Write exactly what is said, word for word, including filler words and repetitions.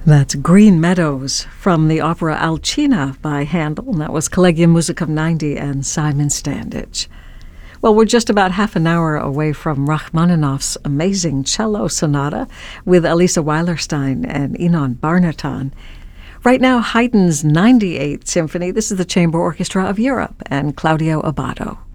That's Green Meadows from the opera Alcina by Handel. And that was Collegium Musicum ninety and Simon Standage. Well, we're just about half an hour away from Rachmaninoff's amazing cello sonata with Elisa Weilerstein and Inon Barnaton. Right now, Haydn's ninety-eighth Symphony. This is the Chamber Orchestra of Europe and Claudio Abbado.